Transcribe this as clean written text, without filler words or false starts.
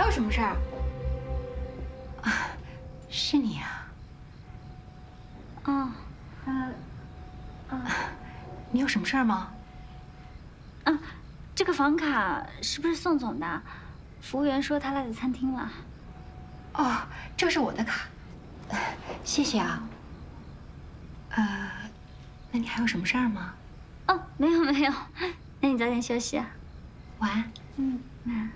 有什么事儿？啊，是你啊？ 哦， 你有什么事儿吗？ 啊，这个房卡是不是宋总的？服务员说他赖在餐厅了。 哦，这是我的卡，谢谢啊。那你还有什么事儿吗？ 哦，没有没有，那你早点休息啊。 晚安。 晚安。